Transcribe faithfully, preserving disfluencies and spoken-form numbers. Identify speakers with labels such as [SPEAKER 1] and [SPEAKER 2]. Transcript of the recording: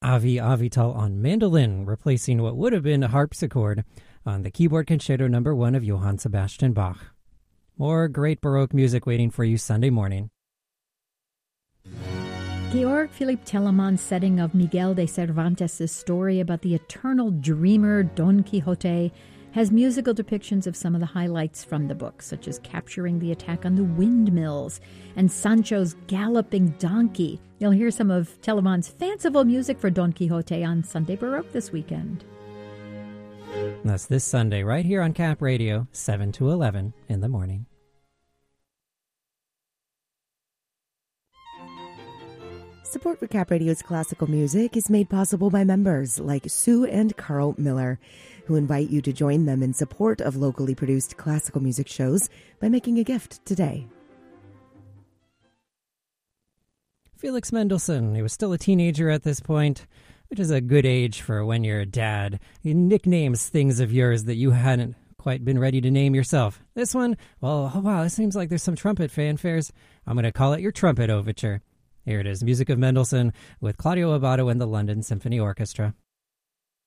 [SPEAKER 1] Avi Avital on mandolin, replacing what would have been a harpsichord on the keyboard concerto number one of Johann Sebastian Bach. More great Baroque music waiting for you Sunday morning.
[SPEAKER 2] Georg Philipp Telemann's setting of Miguel de Cervantes' story about the eternal dreamer Don Quixote has musical depictions of some of the highlights from the book, such as capturing the attack on the windmills and Sancho's galloping donkey. You'll hear some of Telemann's fanciful music for Don Quixote on Sunday Baroque this weekend.
[SPEAKER 1] That's this Sunday right here on Cap Radio, seven to eleven in the morning.
[SPEAKER 3] Support for Cap Radio's classical music is made possible by members like Sue and Carl Miller, who invite you to join them in support of locally produced classical music shows by making a gift today.
[SPEAKER 1] Felix Mendelssohn, he was still a teenager at this point, which is a good age for when you're a dad. He nicknames things of yours that you hadn't quite been ready to name yourself. This one, well, oh wow, it seems like there's some trumpet fanfares. I'm going to call it your Trumpet Overture. Here it is, music of Mendelssohn with Claudio Abbado and the London Symphony Orchestra.